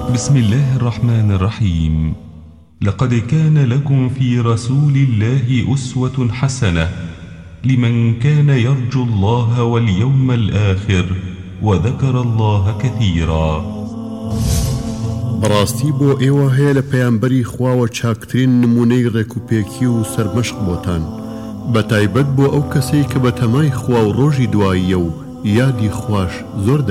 بسم الله الرحمن الرحيم. لقد كان لكم في رسول الله أسوة حسنة لمن كان يرجو الله واليوم الآخر وذكر الله كثيرا. بەڕاستی بۆ ئێوە هەیە لە پەیامبەری خواوە چاکترین نمونەی ڕێکوپێکی و سەرمەشق بۆتان، بە تایبەت بۆ ئەو کەسەی کە بە تەمای خوا و ڕۆژی دواییە و یادی خوش زۆر